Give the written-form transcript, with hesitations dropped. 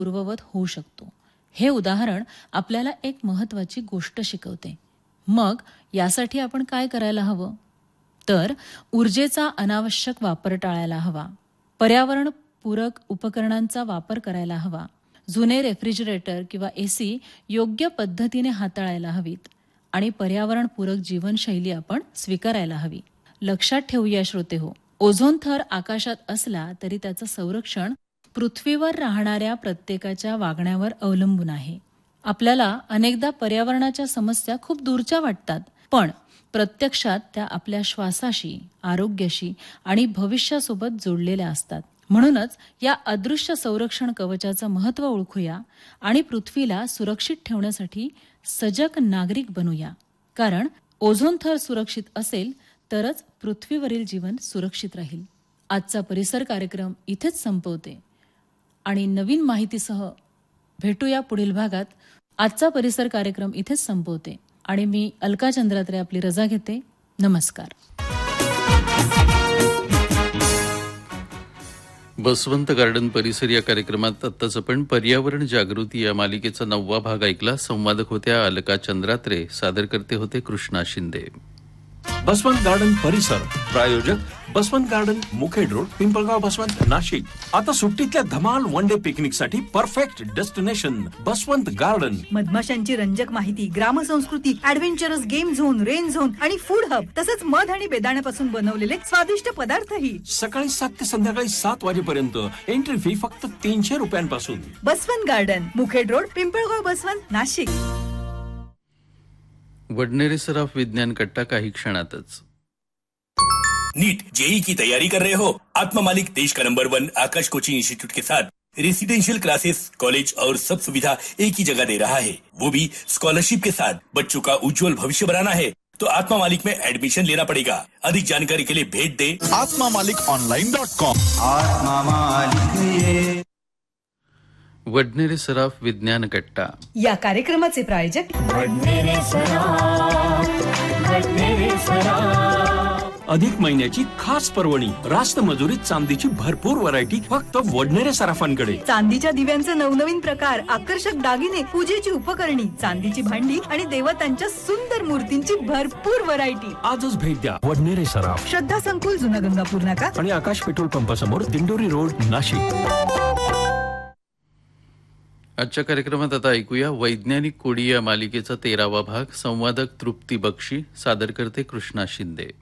पूर्ववत होऊ शकतो. हे उदाहरण आपल्याला एक महत्त्वाची गोष्ट शिकवते. मग यासाठी आपण काय करायला हवं? तर ऊर्जेचा अनावश्यक वापर टाळायला हवा. पर्यावरणपूरक उपकरणांचा वापर करायला हवा. जुने रेफ्रिजरेटर किंवा एसी योग्य पद्धतीने हाताळायला हवीत आणि पर्यावरणपूरक जीवनशैली आपण स्वीकारायला हवी. लक्षात ठेवूया श्रोतेहो, ओझोन थर आकाशात असला तरी त्याचं संरक्षण पृथ्वीवर राहणाऱ्या प्रत्येकाच्या वागण्यावर अवलंबून आहे. आपल्याला अनेकदा पर्यावरणाच्या समस्या खूप दूरच्या वाटतात, पण प्रत्यक्षात त्या आपल्या श्वासाशी, आरोग्याशी आणि भविष्यासोबत जोडलेल्या असतात. म्हणूनच या अदृश्य संरक्षण कवचाचं महत्त्व ओळखूया आणि पृथ्वीला सुरक्षित ठेवण्यासाठी सजग नागरिक बनूया. कारण ओझोन थर सुरक्षित असेल तरच पृथ्वीवरील जीवन सुरक्षित राहील. आजचा परिसर कार्यक्रम इथेच संपवते आणि नवीन माहितीसह भेटूया पुढील भागात. आजचा परिसर कार्यक्रम इथेच संपवते आणि मी अलका चंद्रात्रे आपली रजा घेते. नमस्कार. बसवंत गार्डन परिसर या कार्यक्रमात आत्ताच आपण पर्यावरण जागृती या मालिकेचा 9वा भाग ऐकला. संवादक होत्या अलका चंद्रात्रे, सादर करते होते कृष्णा शिंदे. बसवंत गार्डन परिसर प्रायोजक बसवंत गार्डन, मुखेड रोड, पिंपळगाव, बसवंत, नाशिक. आता सुट्टीतल्या धमाल वन डे पिकनिक साठी परफेक्ट डेस्टिनेशन बसवंत गार्डन. मधमाशांची रंजक माहिती, ग्रामसंस्कृती, adventurous game zone, rain zone आणि फूड हब, तसंच मध आणि बेदाण्यापासून बनवलेले स्वादिष्ट पदार्थही. सकाळी 7 ते संध्याकाळी 7 वाजेपर्यंत. एंट्री फी फक्त 300 रुपयांपासून. Baswant garden, Mukhed road, Pimpalgaon, Baswant, Nashik. वडनेरे सराफ विज्ञान कट्टा काही क्षणातच. नीट जेई की तैयारी कर रहे हो? आत्मा मालिक देश का नंबर 1 आकाश कोचिंग इंस्टीट्यूट के साथ रेसिडेंशियल क्लासेस, कॉलेज और सब सुविधा एक ही जगह दे रहा है, वो भी स्कॉलरशिप के साथ. बच्चों का उज्जवल भविष्य बनाना है तो आत्मा मालिक में एडमिशन लेना पड़ेगा. अधिक जानकारी के लिए भेज दे atmamalikonline.com. आत्मा मालिक. वडनेरे सराफ विज्ञान कट्टा या कार्यक्रमाचे प्रायोजक अधिक महिन्याची खास पर्वणी. रास्त मजुरीत चांदीची भरपूर व्हरायटी फक्त वडनेरे सराफांकडे. चांदीच्या दिव्यांचे नवनवीन प्रकार, आकर्षक दागिने, पूजेची उपकरणे, चांदीची भांडी आणि देवतांच्या सुंदर मूर्तींची भरपूर व्हरायटी. आजच भेट द्या वडनेरे सराफ, श्रद्धा संकुल, जुना गंगापूर नाका आणि आकाश पेट्रोल पंपासमोर, दिंडोरी रोड, नाशिक. आजच्या कार्यक्रमात आता ऐकूया वैज्ञानिक कोडी या मालिकेचा 13वा भाग. संवादक तृप्ती बक्षी, सादर करते कृष्णा शिंदे.